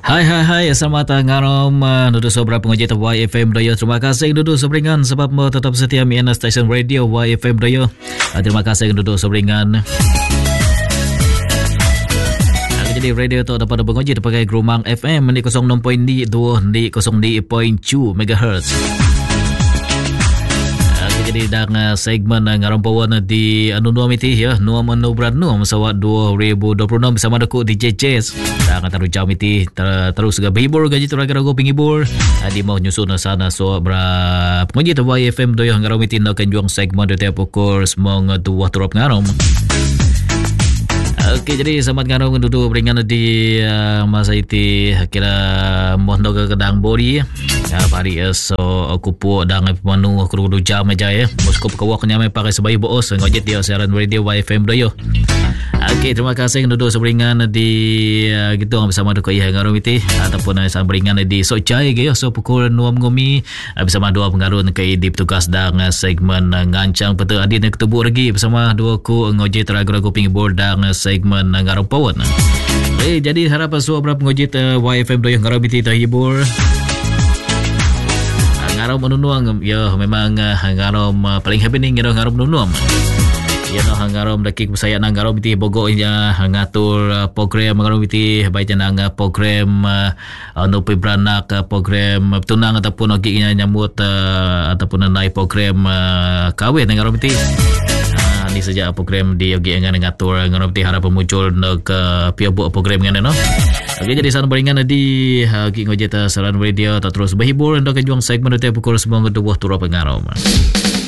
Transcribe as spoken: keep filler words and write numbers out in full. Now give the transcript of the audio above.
Hai hai hai, selamat ngarom nudu sobra penguji Y F M Daya. Terima kasih nudu sobringan sebab mau tetap setia mian stesen radio Y F M Daya. Terima kasih nudu sobringan. Jadi radio tu dapat penguji pakai Grumang F M di kosong enam perpuluhan dua di kosong dua perpuluhan dua megahertz. Jadi dah segmen ngarompawan di anu nuam iti ya, nuam anu berat nuam sawat dua ribu dua puluh enam bersama aku D J Jazz. Dah taru jam iti ter, terus ga behibur gaji tu raga-raga penghibur. Di mau nyusun sana so bra penguji tu Y F M doyo ngarom iti nak juang segmen de tiap pukul semong dua turap ngarom. Okey, jadi selamat ngarom duduk beringan di uh, masa iti kira mohon ke kedang bori ya pari so aku pu dang pemanu aku dulu jam aja ya muskop kawak nyame pakai sebagai bos ngojit dia siaran radio Y F M doyo. Okey, terima kasih duduk seberingan di uh, gitu bersama duk iya ngarom iti ataupun uh, sambringan di Socai ge so pukul enam ngomi uh, bersama dua pengarun ke di petugas dang uh, segmen uh, ngancang pete adin ketubu lagi bersama dua ku ngojit ragu-ragu pinggir dang uh, segmen uh, ngarom pawon. Eh jadi harap so berapa ngojit uh, Y F M doyo ngarom iti terhibur. Ngarom menunuang ya memang uh, ngarom uh, paling happening ya ngarom menunuang. Ya no ngarom dakik saya nang ngarom iti bogo nya ngatur uh, program ngarom iti baik nang uh, program uh, anu pibranak uh, program uh, tunang ataupun ogi nya nyambut uh, ataupun naik program uh, kawin ngarom iti. Uh, ni saja program di ogi yang ngatur ngarom iti harap muncul ke uh, piobok program ngene no. Okey, jadi sana beringan di ogi ngojeta saran radio tak terus berhibur untuk juang segmen tiap pukul sembilan dua turap ngarom.